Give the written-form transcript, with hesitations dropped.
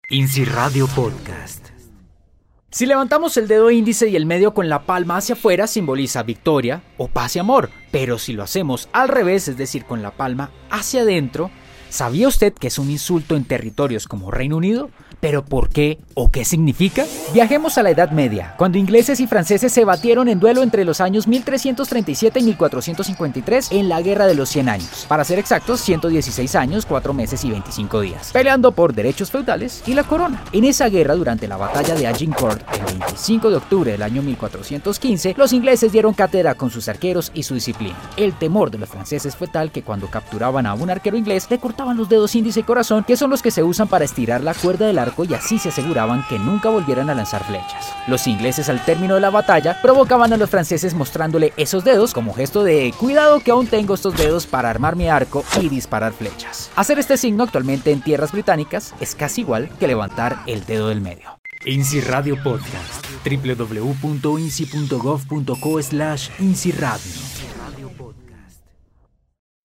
INSI Radio Podcast. Si levantamos el dedo índice y el medio con la palma hacia afuera, simboliza victoria o paz y amor. Pero si lo hacemos al revés, es decir, con la palma hacia adentro, ¿sabía usted que es un insulto en territorios como Reino Unido? ¿Pero por qué o qué significa? Viajemos a la Edad Media, cuando ingleses y franceses se batieron en duelo entre los años 1337 y 1453 en la Guerra de los 100 Años. Para ser exactos, 116 años, 4 meses y 25 días, peleando por derechos feudales y la corona. En esa guerra, durante la batalla de Agincourt, el 25 de octubre del año 1415, los ingleses dieron cátedra con sus arqueros y su disciplina. El temor de los franceses fue tal que cuando capturaban a un arquero inglés, le cortaban los dedos índice y corazón, que son los que se usan para estirar la cuerda del arco, y así se aseguraban que nunca volvieran a lanzar flechas. Los ingleses, al término de la batalla, provocaban a los franceses mostrándole esos dedos como gesto de cuidado que aún tengo estos dedos para armar mi arco y disparar flechas. Hacer este signo actualmente en tierras británicas es casi igual que levantar el dedo del medio. INSI Radio Podcast. www.insi.gov.co/INSI Radio.